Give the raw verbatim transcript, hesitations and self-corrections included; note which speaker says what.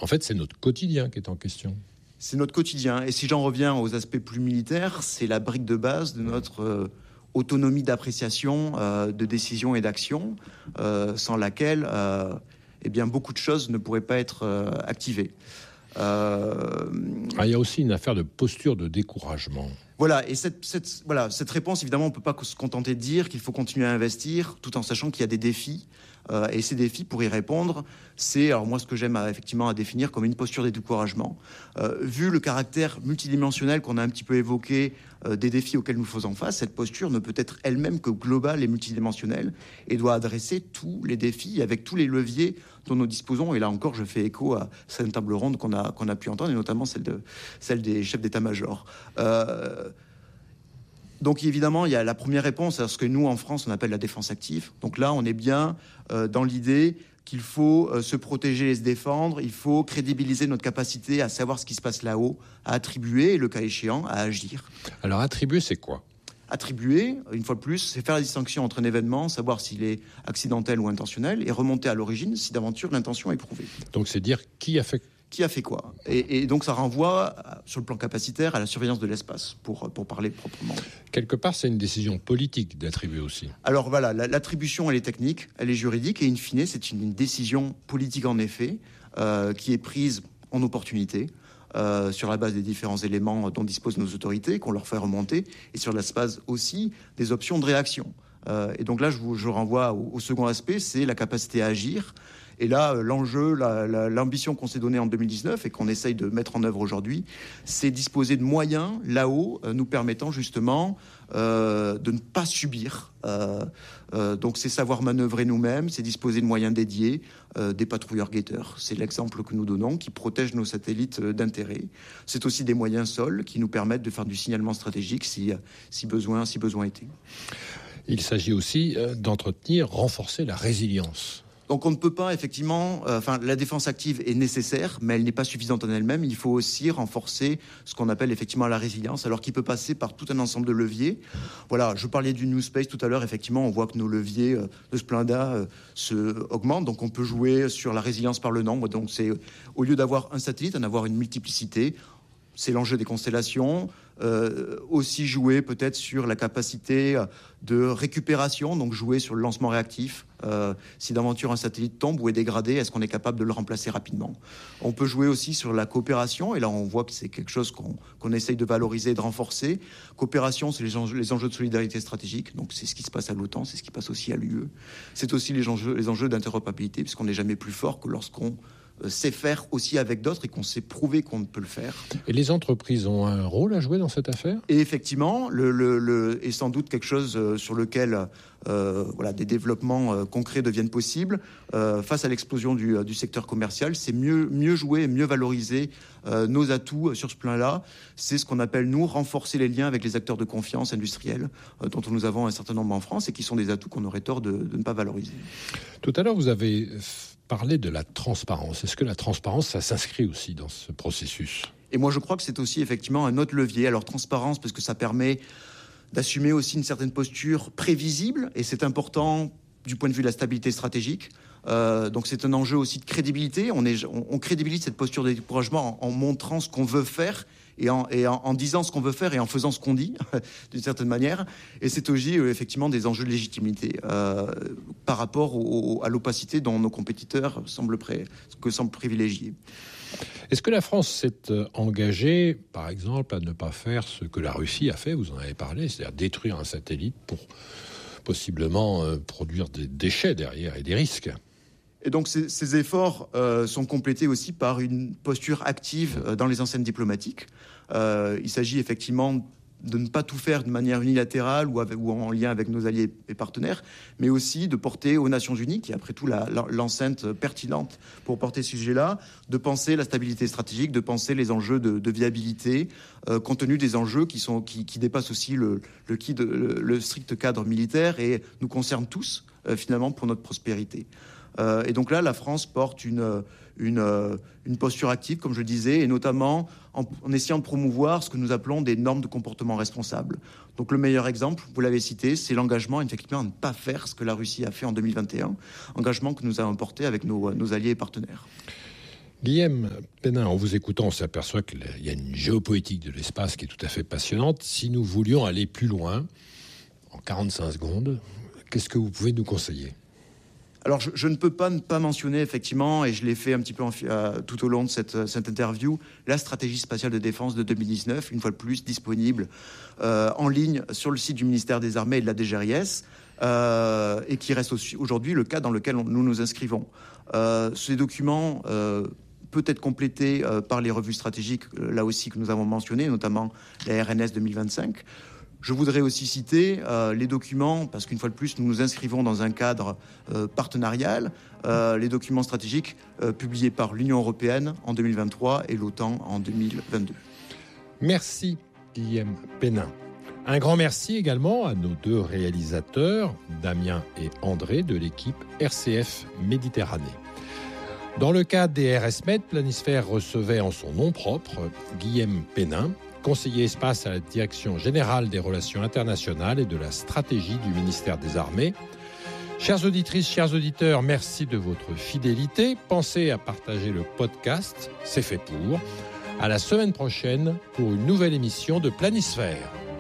Speaker 1: En fait, c'est notre quotidien qui est en question.
Speaker 2: C'est notre quotidien. Et si j'en reviens aux aspects plus militaires, c'est la brique de base de notre euh, autonomie d'appréciation, euh, de décision et d'action, euh, sans laquelle euh, eh bien, beaucoup de choses ne pourraient pas être euh, activées. Euh...
Speaker 1: Ah, il y a aussi une affaire de posture de découragement.
Speaker 2: Voilà, et cette, cette, voilà, cette réponse, évidemment, on ne peut pas se contenter de dire qu'il faut continuer à investir, tout en sachant qu'il y a des défis. Euh, et ces défis, pour y répondre, c'est, alors moi, ce que j'aime à, effectivement à définir comme une posture de découragement. Euh, vu le caractère multidimensionnel qu'on a un petit peu évoqué euh, des défis auxquels nous faisons face, cette posture ne peut être elle-même que globale et multidimensionnelle et doit adresser tous les défis avec tous les leviers dont nous disposons. Et là encore, je fais écho à cette table ronde qu'on a, qu'on a pu entendre, et notamment celle, de, celle des chefs d'état-major. Euh, Donc évidemment, il y a la première réponse à ce que nous, en France, on appelle la défense active. Donc là, on est bien euh, dans l'idée qu'il faut euh, se protéger et se défendre. Il faut crédibiliser notre capacité à savoir ce qui se passe là-haut, à attribuer et, le cas échéant, à agir.
Speaker 1: Alors attribuer, c'est quoi ?
Speaker 2: Attribuer, une fois de plus, c'est faire la distinction entre un événement, savoir s'il est accidentel ou intentionnel, et remonter à l'origine si d'aventure l'intention est prouvée.
Speaker 1: Donc c'est dire qui a fait...
Speaker 2: Qui a fait quoi ? et, et donc ça renvoie, sur le plan capacitaire, à la surveillance de l'espace, pour, pour parler proprement.
Speaker 1: Quelque part, c'est une décision politique d'attribuer aussi.
Speaker 2: Alors voilà, la, l'attribution, elle est technique, elle est juridique, et in fine, c'est une, une décision politique en effet, euh, qui est prise en opportunité, euh, sur la base des différents éléments dont disposent nos autorités, qu'on leur fait remonter, et sur la base aussi des options de réaction. Euh, et donc là, je vous je renvoie au, au second aspect, c'est la capacité à agir. Et là, l'enjeu, la, la, l'ambition qu'on s'est donnée en deux mille dix-neuf et qu'on essaye de mettre en œuvre aujourd'hui, c'est disposer de moyens là-haut, euh, nous permettant justement euh, de ne pas subir. Euh, euh, donc c'est savoir manœuvrer nous-mêmes, c'est disposer de moyens dédiés, euh, des patrouilleurs-guetteurs. C'est l'exemple que nous donnons, qui protège nos satellites d'intérêt. C'est aussi des moyens sols qui nous permettent de faire du signalement stratégique si, si, besoin, si besoin était.
Speaker 1: Il s'agit aussi d'entretenir, renforcer la résilience.
Speaker 2: Donc on ne peut pas effectivement, euh, enfin la défense active est nécessaire, mais elle n'est pas suffisante en elle-même. Il faut aussi renforcer ce qu'on appelle effectivement la résilience, alors qu'il peut passer par tout un ensemble de leviers. Voilà, je parlais du New Space tout à l'heure. Effectivement, on voit que nos leviers euh, de Splenda euh, se augmentent. Donc on peut jouer sur la résilience par le nombre. Donc c'est au lieu d'avoir un satellite, en avoir une multiplicité. C'est l'enjeu des constellations. Euh, aussi jouer peut-être sur la capacité de récupération, donc jouer sur le lancement réactif. Euh, si d'aventure un satellite tombe ou est dégradé, est-ce qu'on est capable de le remplacer rapidement ? On peut jouer aussi sur la coopération, et là on voit que c'est quelque chose qu'on, qu'on essaye de valoriser et de renforcer. Coopération, c'est les enjeux, les enjeux de solidarité stratégique, donc c'est ce qui se passe à l'OTAN, c'est ce qui passe aussi à l'U E. C'est aussi les enjeux, les enjeux d'interopérabilité, puisqu'on n'est jamais plus fort que lorsqu'on sait faire aussi avec d'autres et qu'on sait prouver qu'on peut le faire.
Speaker 1: Et les entreprises ont un rôle à jouer dans cette affaire ?
Speaker 2: Et effectivement, le, le, le, est sans doute quelque chose sur lequel euh, voilà, des développements euh, concrets deviennent possibles. Euh, face à l'explosion du, du secteur commercial, c'est mieux, mieux jouer et mieux valoriser euh, nos atouts sur ce plan-là. C'est ce qu'on appelle, nous, renforcer les liens avec les acteurs de confiance industriels, euh, dont nous avons un certain nombre en France et qui sont des atouts qu'on aurait tort de, de ne pas valoriser.
Speaker 1: Tout à l'heure, vous avez parlé de la transparence. Est-ce que la transparence, ça s'inscrit aussi dans ce processus ?
Speaker 2: Et moi, je crois que c'est aussi effectivement un autre levier. Alors, transparence, parce que ça permet d'assumer aussi une certaine posture prévisible, et c'est important du point de vue de la stabilité stratégique. Euh, donc, c'est un enjeu aussi de crédibilité. On, est, on, on crédibilise cette posture de découragement en, en montrant ce qu'on veut faire et, en, et en, en disant ce qu'on veut faire et en faisant ce qu'on dit, d'une certaine manière. Et c'est aussi, euh, effectivement, des enjeux de légitimité euh, par rapport au, à l'opacité dont nos compétiteurs semblent, pré, que semblent privilégier.
Speaker 1: Est-ce que la France s'est engagée, par exemple, à ne pas faire ce que la Russie a fait, vous en avez parlé, c'est-à-dire détruire un satellite pour possiblement euh, produire des déchets derrière et des risques ?
Speaker 2: Et donc ces, ces efforts euh, sont complétés aussi par une posture active euh, dans les enseignes diplomatiques. Euh, il s'agit effectivement de ne pas tout faire de manière unilatérale ou, avec, ou en lien avec nos alliés et partenaires, mais aussi de porter aux Nations Unies, qui est après tout la, la, l'enceinte pertinente pour porter ce sujet-là, de penser la stabilité stratégique, de penser les enjeux de, de viabilité, euh, compte tenu des enjeux qui, sont, qui, qui dépassent aussi le, le, le, le strict cadre militaire et nous concernent tous, euh, finalement, pour notre prospérité. Euh, et donc là, la France porte une, une, une posture active, comme je le disais, et notamment en, en essayant de promouvoir ce que nous appelons des normes de comportement responsable. Donc le meilleur exemple, vous l'avez cité, c'est l'engagement effectivement à ne pas faire ce que la Russie a fait en deux mille vingt et un, engagement que nous avons porté avec nos, nos alliés et partenaires.
Speaker 1: Guillaume Pénin, en vous écoutant, on s'aperçoit qu'il y a une géopolitique de l'espace qui est tout à fait passionnante. Si nous voulions aller plus loin, en quarante-cinq secondes, qu'est-ce que vous pouvez nous conseiller ?
Speaker 2: Alors, je, je ne peux pas ne pas mentionner, effectivement, et je l'ai fait un petit peu en, euh, tout au long de cette, cette interview, la stratégie spatiale de défense de deux mille dix-neuf, une fois de plus disponible euh, en ligne sur le site du ministère des Armées et de la D G R I S, euh, et qui reste aussi aujourd'hui le cas dans lequel on, nous nous inscrivons. Euh, ces documents euh, peut être complété euh, par les revues stratégiques, euh, là aussi, que nous avons mentionnées, notamment la R N S deux mille vingt-cinq. Je voudrais aussi citer euh, les documents, parce qu'une fois de plus, nous nous inscrivons dans un cadre euh, partenarial, euh, les documents stratégiques euh, publiés par l'Union européenne en deux mille vingt-trois et l'OTAN en deux mille vingt-deux.
Speaker 1: Merci Guillaume Pénin. Un grand merci également à nos deux réalisateurs, Damien et André, de l'équipe R C F Méditerranée. Dans le cadre des R S M E D, Planisphère recevait en son nom propre Guillaume Pénin, conseiller espace à la Direction générale des relations internationales et de la stratégie du ministère des Armées. Chères auditrices, chers auditeurs, merci de votre fidélité. Pensez à partager le podcast, c'est fait pour. À la semaine prochaine pour une nouvelle émission de Planisphère.